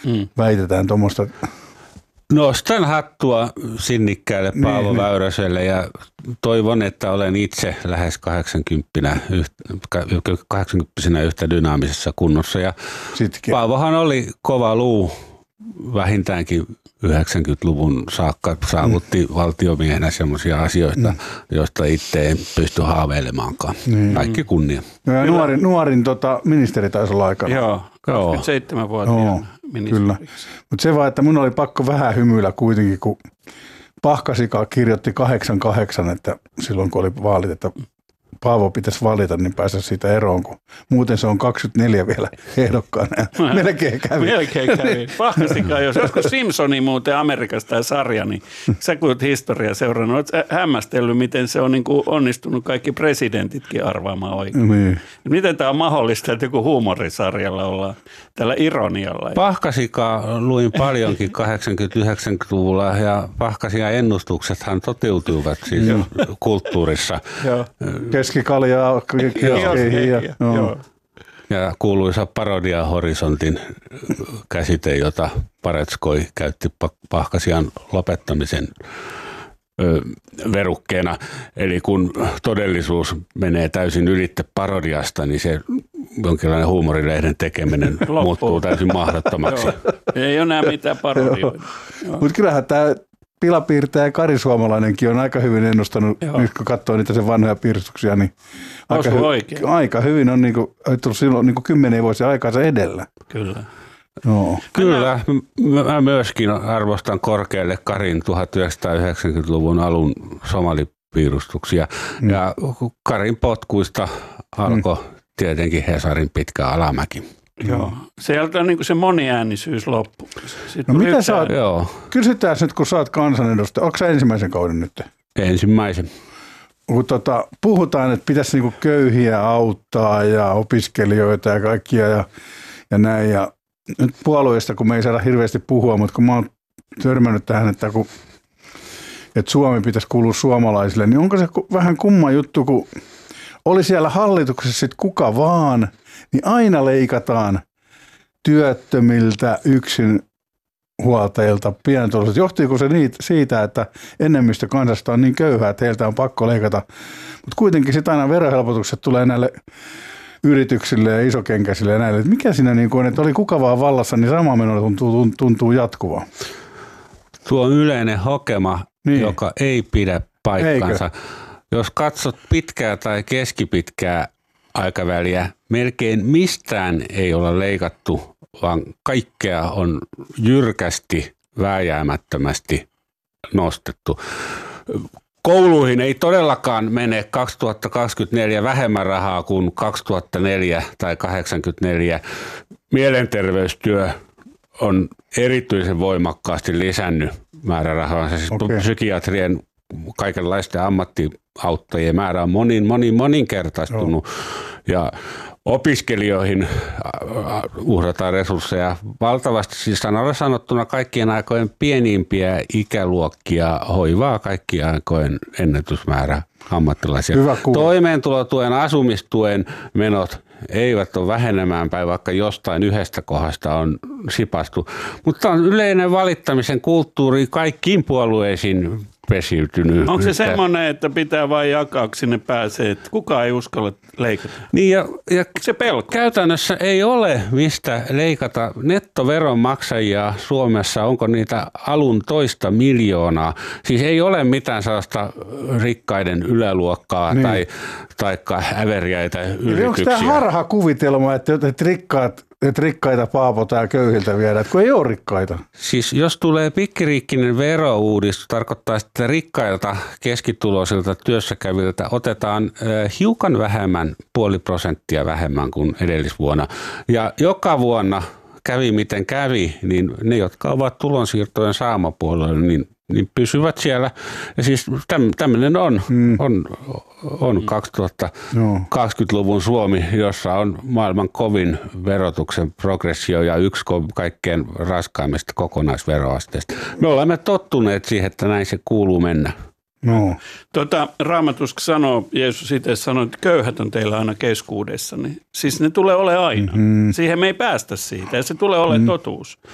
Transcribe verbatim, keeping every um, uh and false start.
mm. väitetään tuommoista. Nostan hattua sinnikkäälle Paavo niin, Väyräselle ja toivon, että olen itse lähes kahdeksankymmentä kahdeksankymppisenä yhtä dynaamisessa kunnossa. Ja Paavohan oli kova luu vähintäänkin yhdeksänkymmentäluvun saakka, saavutti mm. valtiomiehenä sellaisia asioita, mm. joista itse en pysty haaveilemaankaan. Niin. Kaikki kunnia. Ja nuorin nuorin tota, ministeri taisi olla aikana. Joo, kaksikymmentäseitsemänvuotiaana ministeriksi. Mutta se vaan, että mun oli pakko vähän hymyillä kuitenkin, kun Pahkasika kirjoitti kahdeksan kahdeksan, että silloin kun oli vaalit, että Paavo pitäisi valita, niin päästä siitä eroon, kun muuten se on kaksikymmentäneljä vielä ehdokkaana. Melkein kävi. Melkein kävi. Pahkasika, jos joskus Simpsoni muuten Amerikasta tämä sarja, niin sä kun olet historiaa seurannut, olet hämmästellyt, miten se on niin kuin onnistunut kaikki presidentitkin arvaamaan oikein. Niin. Miten tämä on mahdollista, että joku huumorisarjalla ollaan tällä ironialla? Pahkasikaa luin paljonkin kahdeksankymmentä-yhdeksänkymmentäluvulla ja Pahkasikan ennustuksethan toteutuivat siis kulttuurissa. Joo. Keskikaljaa, kioskeihin. Ja, joo. ja kuuluisa parodia Horisontin käsite, jota Paretskoi käytti Pahkasian lopettamisen ö, verukkeena. Eli kun todellisuus menee täysin ylitte parodiasta, niin se jonkinlainen huumorilehden tekeminen muuttuu täysin mahdottomaksi. Ei ole enää mitään parodioita. Mutta kyllähän tämä pilapiirtäjä Kari Suomalainenkin on aika hyvin ennustanut, Joo. nyt kun katsoo niitä sen vanhoja piirstuksia, niin aika, hy- aika hyvin on niinku, silloin niinku kymmenen vuosia aikansa edellä. Kyllä. No. Kyllä, mä myöskin arvostan korkealle Karin tuhatyhdeksänsataayhdeksänkymmentäluvun alun somalipiirustuksia mm. ja Karin potkuista alkoi mm. tietenkin Hesarin pitkä alamäki. Joo. Sieltä on niin kuin se moniäänisyys loppu. No mitä sä oot? Kysytään nyt, kun sä oot kansanedustaja. Onko sä ensimmäisen kauden nyt? Ensimmäisen. Kun tota, puhutaan, että pitäisi niinku köyhiä auttaa ja opiskelijoita ja kaikkia ja, ja näin. Ja nyt puolueista, kun me ei saada hirveästi puhua, mutta kun mä oon törmännyt tähän, että, kun, että Suomi pitäisi kuulua suomalaisille, niin onko se vähän kumma juttu, kun oli siellä hallituksessa sitten kuka vaan, niin aina leikataan työttömiltä, yksinhuoltajilta, pienituloisilta. Johtuiko se siitä, että enemmistö kansasta on niin köyhää, että heiltä on pakko leikata, mutta kuitenkin sitten aina verohelpotukset tulee näille yrityksille ja isokenkäisille ja näille. Mikä siinä niin kuin on, että oli kuka vaan vallassa, niin sama meno tuntuu, tuntuu jatkuvaa. Tuo on yleinen hokema, niin. joka ei pidä paikkansa. Eikö? Jos katsot pitkää tai keskipitkää aikaväliä, melkein mistään ei olla leikattu, vaan kaikkea on jyrkästi, vääjäämättömästi nostettu. Kouluihin ei todellakaan mene kaksituhattakaksikymmentäneljä vähemmän rahaa kuin kaksituhattaneljä tai kahdeksankymmentäneljä. Mielenterveystyö on erityisen voimakkaasti lisännyt määrärahaa. Siis okay. Psykiatrien kaikenlaisten ammattiauttajien määrä on monin, monin, moninkertaistunut. Joo. Ja opiskelijoihin uhrataan resursseja valtavasti. Siis sanalla sanottuna kaikkien aikojen pienimpiä ikäluokkia hoivaa kaikkien aikojen ennätysmäärä ammattilaisia. Toimeentulotuen, asumistuen menot eivät ole vähenemään päin, vaikka jostain yhdestä kohdasta on sipastu. Mutta on yleinen valittamisen kulttuuri kaikkiin puolueisiin pesiytynyt. Onko se semmoinen, että pitää vain jakaa, kun sinne pääsee, että kukaan ei uskalla leikata? Niin ja, ja se pelko. Käytännössä ei ole mistä leikata nettoveronmaksajia Suomessa. Onko niitä alun toista miljoonaa? Siis ei ole mitään sellaista rikkaiden yläluokkaa niin. tai taikka äveriäitä yrityksiä. Onko tämä harha kuvitelma, että, että rikkaat että rikkaita paapotaan ja köyhiltä viedään, kun ei ole rikkaita? Siis jos tulee pikkiriikkinen verouudistus, tarkoittaa, että rikkailta, keskituloisilta, työssäkäviltä otetaan hiukan vähemmän, puoli prosenttia vähemmän kuin edellisvuonna. Ja joka vuonna kävi miten kävi, niin ne, jotka ovat tulonsiirtojen saamapuolella, niin niin pysyvät siellä. Ja siis tämmöinen on, mm. on, on kaksituhattakaksikymmentäluvun Suomi, jossa on maailman kovin verotuksen progressio ja yksi kaikkein raskaimmista kokonaisveroasteista. Me olemme tottuneet siihen, että näin se kuuluu mennä. No. Tota, Raamatus sanoo, Jeesus itse sanoi, että köyhät on teillä aina keskuudessa. Niin, siis ne tulee olemaan aina. Mm-hmm. Siihen me ei päästä siitä ja se tulee olemaan mm-hmm. totuus.